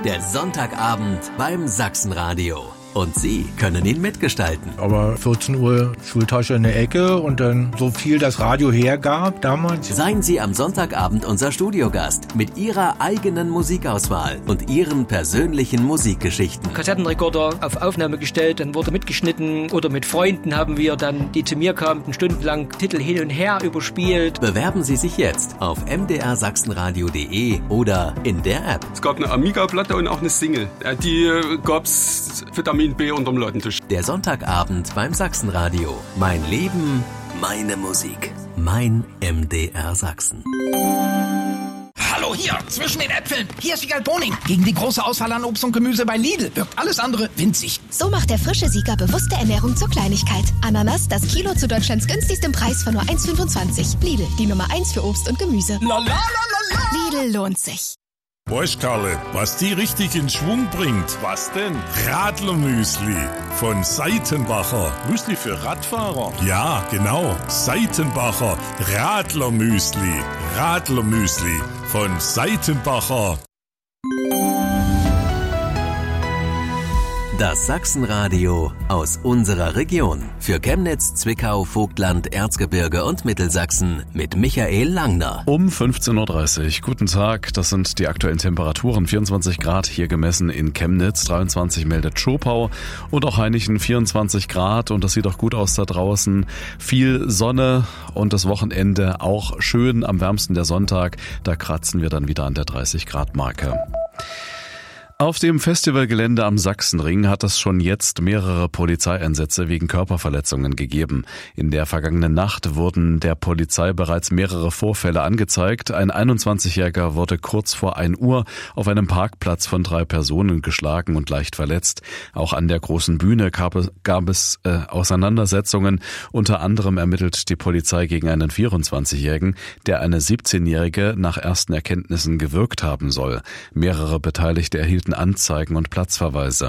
Der Sonntagabend beim Sachsenradio. Und Sie können ihn mitgestalten. Aber 14 Uhr Schultasche in der Ecke und dann so viel das Radio hergab damals. Seien Sie am Sonntagabend unser Studiogast mit Ihrer eigenen Musikauswahl und Ihren persönlichen Musikgeschichten. Kassettenrekorder auf Aufnahme gestellt, dann wurde mitgeschnitten oder mit Freunden haben wir dann, die zu mir kamen, stundenlang Titel hin und her überspielt. Bewerben Sie sich jetzt auf mdrsachsenradio.de oder in der App. Es gab eine Amiga-Platte und auch eine Single. Die gab's Vitamin B unterm Ladentisch. Der Sonntagabend beim Sachsenradio. Mein Leben, meine Musik. Mein MDR Sachsen. Hallo, hier, zwischen den Äpfeln. Hier ist Wiegald Boning. Gegen die große Auswahl an Obst und Gemüse bei Lidl wirkt alles andere winzig. So macht der frische Sieger bewusste Ernährung zur Kleinigkeit. Ananas, das Kilo zu Deutschlands günstigstem Preis von nur 1,25. Lidl, die Nummer 1 für Obst und Gemüse. Lidl lohnt sich. Weißt Karle, was die richtig in Schwung bringt? Was denn? Radlermüsli von Seitenbacher. Müsli für Radfahrer? Ja, genau. Seitenbacher Radlermüsli. Radlermüsli von Seitenbacher. Das Sachsenradio aus unserer Region. Für Chemnitz, Zwickau, Vogtland, Erzgebirge und Mittelsachsen mit Michael Langner. Um 15.30 Uhr. Guten Tag, das sind die aktuellen Temperaturen. 24 Grad hier gemessen in Chemnitz, 23 meldet Schopau und auch Hainichen 24 Grad. Und das sieht auch gut aus da draußen. Viel Sonne und das Wochenende auch schön. Am wärmsten der Sonntag, da kratzen wir dann wieder an der 30 Grad Marke. Auf dem Festivalgelände am Sachsenring hat es schon jetzt mehrere Polizeieinsätze wegen Körperverletzungen gegeben. In der vergangenen Nacht wurden der Polizei bereits mehrere Vorfälle angezeigt. Ein 21-Jähriger wurde kurz vor 1 Uhr auf einem Parkplatz von 3 Personen geschlagen und leicht verletzt. Auch an der großen Bühne gab es Auseinandersetzungen. Unter anderem ermittelt die Polizei gegen einen 24-Jährigen, der eine 17-Jährige nach ersten Erkenntnissen gewürgt haben soll. Mehrere Beteiligte erhielten Anzeigen und Platzverweise.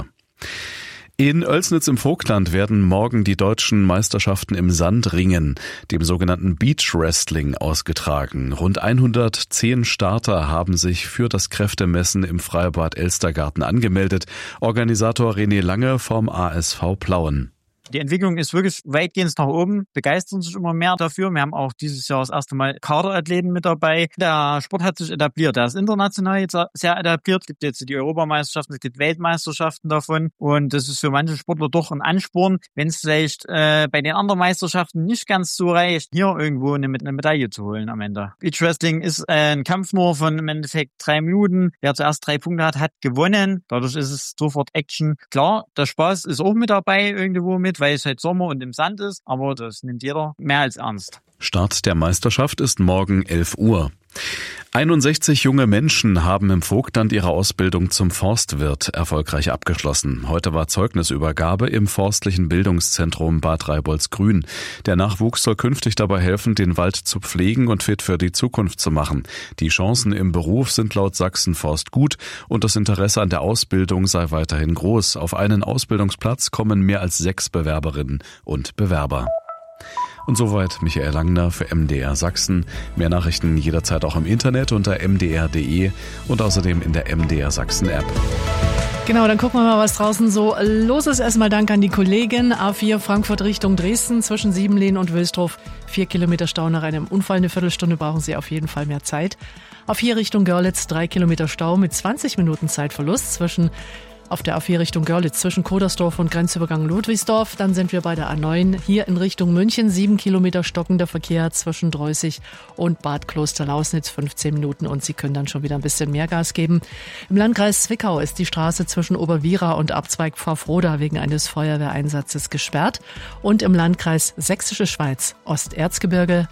In Oelsnitz im Vogtland werden morgen die deutschen Meisterschaften im Sandringen, dem sogenannten Beach Wrestling, ausgetragen. Rund 110 Starter haben sich für das Kräftemessen im Freibad Elstergarten angemeldet. Organisator René Lange vom ASV Plauen. Die Entwicklung ist wirklich weitgehend nach oben, begeistern sich immer mehr dafür. Wir haben auch dieses Jahr das erste Mal Kaderathleten mit dabei. Der Sport hat sich etabliert, der ist international jetzt sehr etabliert. Es gibt jetzt die Europameisterschaften, es gibt Weltmeisterschaften davon und das ist für manche Sportler doch ein Ansporn, wenn es vielleicht bei den anderen Meisterschaften nicht ganz so reicht, hier irgendwo eine Medaille zu holen am Ende. Beach Wrestling ist ein Kampf nur von im Endeffekt 3 Minuten. Wer zuerst 3 Punkte hat gewonnen. Dadurch ist es sofort Action. Klar, der Spaß ist auch mit dabei irgendwo mit, weil es halt Sommer und im Sand ist, aber das nimmt jeder mehr als ernst. Start der Meisterschaft ist morgen 11 Uhr. 61 junge Menschen haben im Vogtland ihre Ausbildung zum Forstwirt erfolgreich abgeschlossen. Heute war Zeugnisübergabe im Forstlichen Bildungszentrum Bad Reiboldsgrün. Der Nachwuchs soll künftig dabei helfen, den Wald zu pflegen und fit für die Zukunft zu machen. Die Chancen im Beruf sind laut Sachsenforst gut und das Interesse an der Ausbildung sei weiterhin groß. Auf einen Ausbildungsplatz kommen mehr als 6 Bewerberinnen und Bewerber. Und soweit Michael Langner für MDR Sachsen. Mehr Nachrichten jederzeit auch im Internet unter mdr.de und außerdem in der MDR Sachsen App. Genau, dann gucken wir mal, was draußen so los ist. Erstmal Dank an die Kollegin. A4 Frankfurt Richtung Dresden zwischen Siebenlehn und Wilsdruff. 4 Kilometer Stau nach einem Unfall. Eine Viertelstunde brauchen Sie auf jeden Fall mehr Zeit. A4 Richtung Görlitz 3 Kilometer Stau mit 20 Minuten Zeitverlust auf der A4 Richtung Görlitz zwischen Kodersdorf und Grenzübergang Ludwigsdorf. Dann sind wir bei der A9 hier in Richtung München. 7 Kilometer stockender Verkehr zwischen Dreußig und Bad Klosterlausnitz. 15 Minuten und Sie können dann schon wieder ein bisschen mehr Gas geben. Im Landkreis Zwickau ist die Straße zwischen Oberwiera und Abzweig Pfaffroda wegen eines Feuerwehreinsatzes gesperrt. Und im Landkreis Sächsische Schweiz, Osterzgebirge,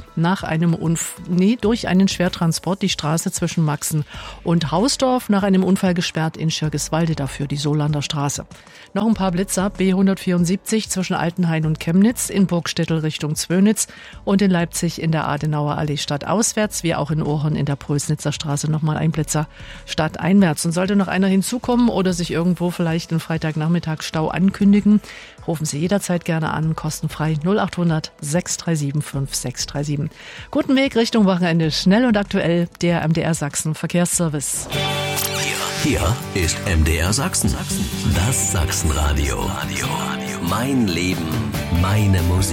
durch einen Schwertransport die Straße zwischen Maxen und Hausdorf nach einem Unfall gesperrt in Schirgiswalde, dafür die Solander Straße. Noch ein paar Blitzer, B174 zwischen Altenhain und Chemnitz, in Burgstädtel Richtung Zwönitz und in Leipzig in der Adenauer Allee stadtauswärts, wie auch in Ohren in der Prösnitzer Straße nochmal ein Blitzer stadteinwärts. Und sollte noch einer hinzukommen oder sich irgendwo vielleicht einen Freitagnachmittag Stau ankündigen, rufen Sie jederzeit gerne an, kostenfrei 0800 637 5637. Guten Weg Richtung Wochenende, schnell und aktuell, der MDR Sachsen Verkehrsservice. Hier ist MDR Sachsen. Das Sachsenradio. Mein Leben, meine Musik.